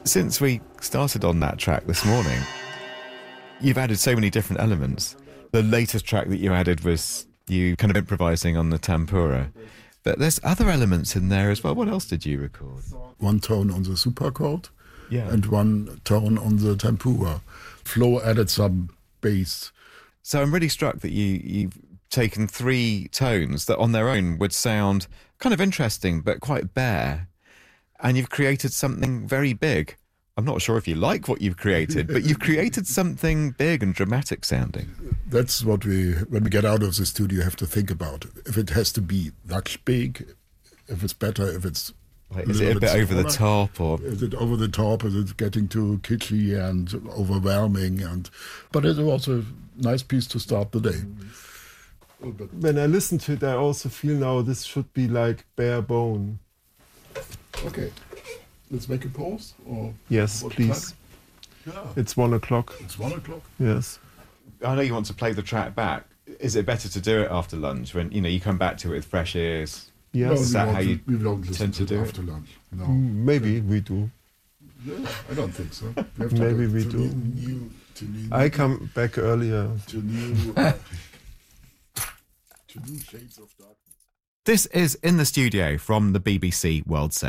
Since we started on that track this morning, you've added so many different elements. The latest track that you added was you kind of improvising on the tempura. But there's other elements in there as well. What else did you record? One tone on the super chord Yeah. and one tone on the tempura. Flo added some bass. So I'm really struck that you've taken three tones that on their own would sound kind of interesting but quite bare, and you've created something very big. I'm not sure if you like what you've created, but you've created something big and dramatic sounding. That's what when we get out of the studio, have to think about. If it has to be that big, if it's better, if it's... Like, is it a bit over the top, or is it over the top? Is it getting too kitschy and overwhelming? But it's also a nice piece to start the day. When I listen to it, I also feel now this should be like bare bone. Okay, let's make a pause. Or Yes, please. Yeah. It's 1 o'clock. It's 1 o'clock. Yes. I know you want to play the track back. Is it better to do it after lunch when you come back to it with fresh ears? Yes. Is that how you we don't listen tend to do it? after lunch? No. Maybe we do. Yeah, I don't think so. We have to Maybe go we to do. new, I come back earlier. to new shades of darkness. This is In the Studio from the BBC World Service.